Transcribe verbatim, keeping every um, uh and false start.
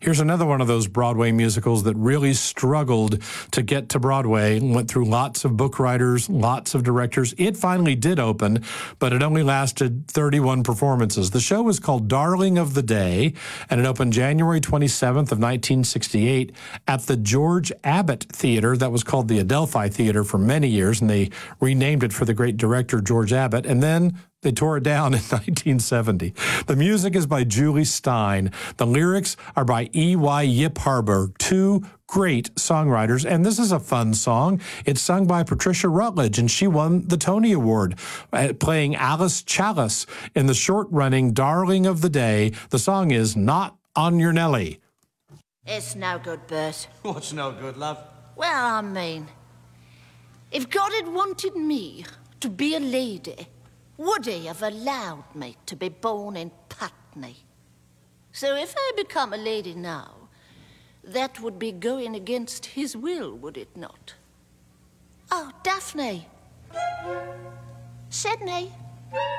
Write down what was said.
Here's another one of those Broadway musicals that really struggled to get to Broadway, went through lots of book writers, lots of directors. It finally did open, but it only lasted thirty-one performances. The show was called Darling of the Day, and it opened January twenty-seventh of nineteen sixty-eight at the George Abbott Theater. That was called the Adelphi Theater for many years, and they renamed it for the great director George Abbott. And then they tore it down in nineteen seventy. The music is by Julie Stein. The lyrics are by E Y Yip Harburg, two great songwriters. And this is a fun song. It's sung by Patricia Rutledge, and she won the Tony Award uh, playing Alice Chalice in the short-running Darling of the Day. The song is Not on Your Nelly. It's no good, Bert. What's no good, love? Well, I mean, if God had wanted me to be a lady, would he have allowed me to be born in Putney? So if I become a lady now, that would be going against his will, would it not? Oh, Daphne. Sydney.